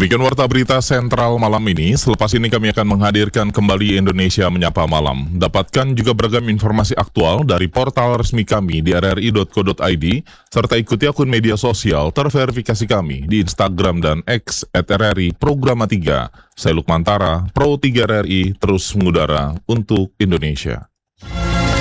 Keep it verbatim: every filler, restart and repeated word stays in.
Demikian warta berita sentral malam ini. Selepas ini kami akan menghadirkan kembali Indonesia Menyapa Malam. Dapatkan juga beragam informasi aktual dari portal resmi kami di r r i dot co dot i d, serta ikuti akun media sosial terverifikasi kami di Instagram dan X at r r i Programa tiga. Saya Lukman Tara, Pro tiga R R I, terus mengudara untuk Indonesia.